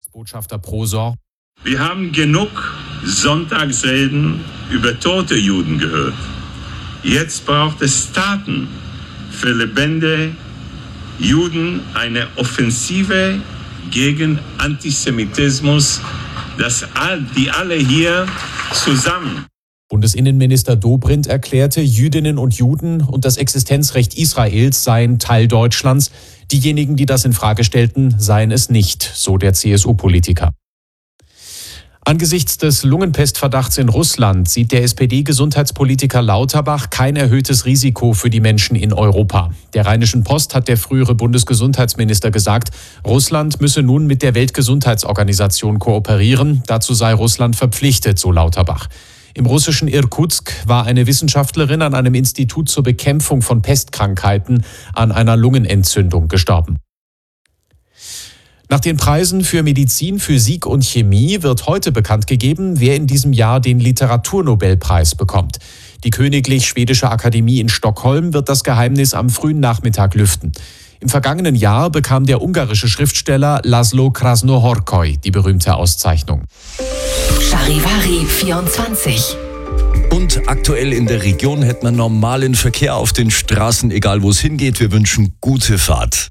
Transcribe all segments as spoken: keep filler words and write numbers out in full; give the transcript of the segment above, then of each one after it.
Botschafter Prosor. Wir haben genug Sonntagsreden über tote Juden gehört. Jetzt braucht es Taten für lebende Juden, eine Offensive gegen Antisemitismus, das all, die alle hier zusammen. Bundesinnenminister Dobrindt erklärte, Jüdinnen und Juden und das Existenzrecht Israels seien Teil Deutschlands. Diejenigen, die das in Frage stellten, seien es nicht, so der C S U-Politiker. Angesichts des Lungenpestverdachts in Russland sieht der S P D-Gesundheitspolitiker Lauterbach kein erhöhtes Risiko für die Menschen in Europa. Der Rheinischen Post hat der frühere Bundesgesundheitsminister gesagt, Russland müsse nun mit der Weltgesundheitsorganisation kooperieren. Dazu sei Russland verpflichtet, so Lauterbach. Im russischen Irkutsk war eine Wissenschaftlerin an einem Institut zur Bekämpfung von Pestkrankheiten an einer Lungenentzündung gestorben. Nach den Preisen für Medizin, Physik und Chemie wird heute bekannt gegeben, wer in diesem Jahr den Literaturnobelpreis bekommt. Die Königlich Schwedische Akademie in Stockholm wird das Geheimnis am frühen Nachmittag lüften. Im vergangenen Jahr bekam der ungarische Schriftsteller Laszlo Krasznahorkai die berühmte Auszeichnung. Charivari vierundzwanzig. Und aktuell in der Region hätten wir normalen Verkehr auf den Straßen, egal wo es hingeht. Wir wünschen gute Fahrt.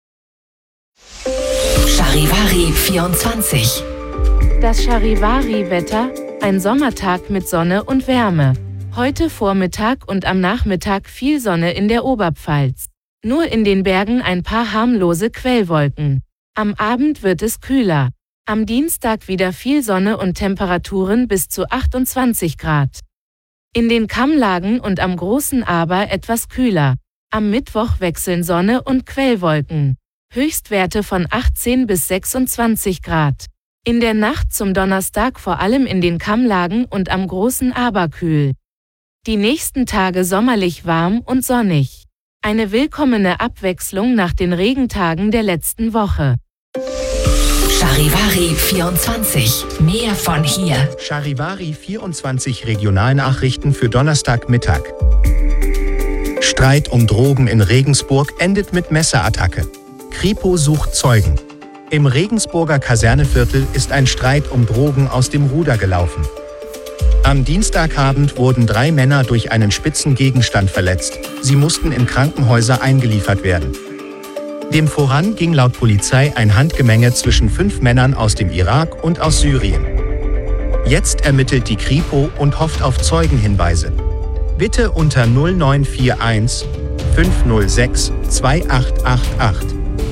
Charivari vierundzwanzig. Das Charivari-Wetter, ein Sommertag mit Sonne und Wärme. Heute Vormittag und am Nachmittag viel Sonne in der Oberpfalz. Nur in den Bergen ein paar harmlose Quellwolken. Am Abend wird es kühler. Am Dienstag wieder viel Sonne und Temperaturen bis zu achtundzwanzig Grad. In den Kammlagen und am Großen Aber etwas kühler. Am Mittwoch wechseln Sonne und Quellwolken. Höchstwerte von achtzehn bis sechsundzwanzig Grad. In der Nacht zum Donnerstag vor allem in den Kammlagen und am Großen Aber kühl. Die nächsten Tage sommerlich warm und sonnig. Eine willkommene Abwechslung nach den Regentagen der letzten Woche. Charivari vierundzwanzig. Mehr von hier. Charivari vierundzwanzig Regionalnachrichten für Donnerstagmittag. Streit um Drogen in Regensburg endet mit Messerattacke. Kripo sucht Zeugen. Im Regensburger Kaserneviertel ist ein Streit um Drogen aus dem Ruder gelaufen. Am Dienstagabend wurden drei Männer durch einen spitzen Gegenstand verletzt. Sie mussten in Krankenhäuser eingeliefert werden. Dem voran ging laut Polizei ein Handgemenge zwischen fünf Männern aus dem Irak und aus Syrien. Jetzt ermittelt die Kripo und hofft auf Zeugenhinweise. Bitte unter null neun vier eins fünf null sechs zwei acht acht acht.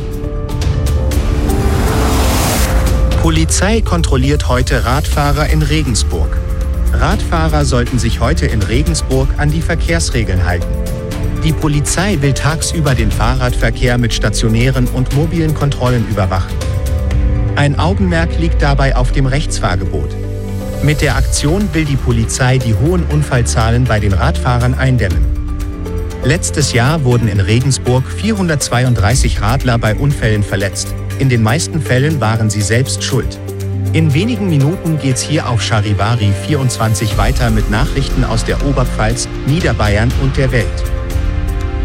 Polizei kontrolliert heute Radfahrer in Regensburg. Radfahrer sollten sich heute in Regensburg an die Verkehrsregeln halten. Die Polizei will tagsüber den Fahrradverkehr mit stationären und mobilen Kontrollen überwachen. Ein Augenmerk liegt dabei auf dem Rechtsfahrgebot. Mit der Aktion will die Polizei die hohen Unfallzahlen bei den Radfahrern eindämmen. Letztes Jahr wurden in Regensburg vierhundertzweiunddreißig Radler bei Unfällen verletzt. In den meisten Fällen waren sie selbst schuld. In wenigen Minuten geht's hier auf Charivari vierundzwanzig weiter mit Nachrichten aus der Oberpfalz, Niederbayern und der Welt.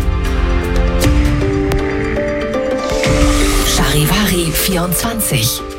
Charivari vierundzwanzig.